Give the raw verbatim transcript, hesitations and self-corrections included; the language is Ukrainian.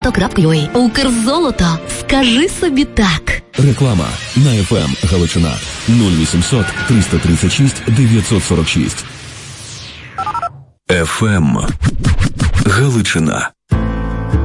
крапка ю а. Укрзолото. Скажи собі так. Реклама на еф ем Галичина нуль вісімсот триста тридцять шість дев'ятсот сорок шість. еф ем Галичина.